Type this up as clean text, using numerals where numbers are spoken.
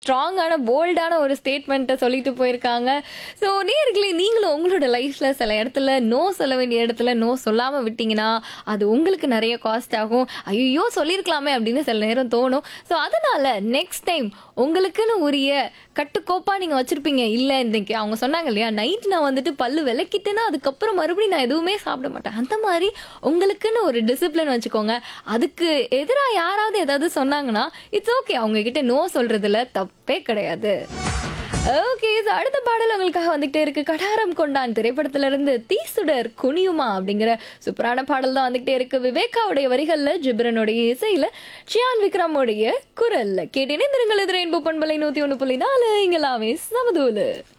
ஸ்ட்ராங்கான போல்டான ஒரு ஸ்டேட்மெண்ட்டை சொல்லிட்டு போயிருக்காங்க. ஸோ நேயர்களே, நீங்களும் உங்களோட லைஃப்ல சில இடத்துல நோ சொல்ல வேண்டிய இடத்துல நோ சொல்லாம விட்டீங்கன்னா அது உங்களுக்கு நிறைய காஸ்ட் ஆகும். ஐயோ சொல்லியிருக்கலாமே அப்படின்னு சில நேரம் தோணும். ஸோ அதனால நெக்ஸ்ட் டைம் உங்களுக்குன்னு உரிய கட்டுக்கோப்பா நீங்க வச்சிருப்பீங்க. இல்ல இன்னைக்கு அவங்க சொன்னாங்க இல்லையா, நைட் நான் வந்துட்டு பல்லு விளக்கிட்டேன்னா அதுக்கப்புறம் மறுபடியும் நான் எதுவுமே சாப்பிட மாட்டேன். அந்த மாதிரி உங்களுக்குன்னு ஒரு டிசிப்ளின் வச்சுக்கோங்க. அதுக்கு எதிரா யாராவது ஏதாவது சொன்னாங்கன்னா இட்ஸ் ஓகே, அவங்க கிட்ட நோ சொல்றதுல தப்பே கிடையாது. ஓகே, அடுத்த பாடல் உங்களுக்காக வந்துகிட்டே இருக்கு. கடாரம் கொண்டான் திரைப்படத்துல இருந்து தீசுடர் குனியுமா அப்படிங்கிற சூப்பரான பாடல் தான் வந்துகிட்டே இருக்கு. விவேகாவுடைய வரிகள்ல, ஜிப்ரனுடைய இசையில, சியான் விக்ரமுடைய குரல்ல கேட்டேனே. திருங்கள் எதிரே 101.4 இங்கெல்லாமே சமதூலு.